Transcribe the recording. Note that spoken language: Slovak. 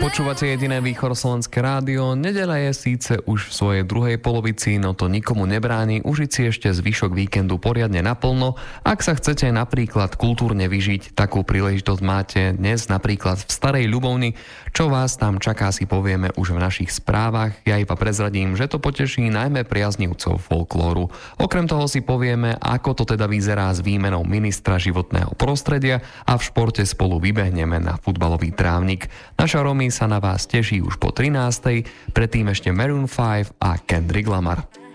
Počúvate jediné východoslovenské rádio. Nedeľa je síce už v svojej druhej polovici, no to nikomu nebráni užiť si ešte zvyšok víkendu poriadne naplno. Ak sa chcete napríklad kultúrne vyžiť, takú príležitosť máte dnes napríklad v Starej Ľubovni. Čo vás tam čaká, si povieme už v našich správach. Ja iba prezradím, že to poteší najmä priaznivcov folklóru. Okrem toho si povieme, ako to teda vyzerá s výmenou ministra životného prostredia a v športe spolu vybehneme na futbalový trávnik. Naša Romy sa na vás teší už po 13. Predtým ešte Maroon 5 a Kendrick Lamar.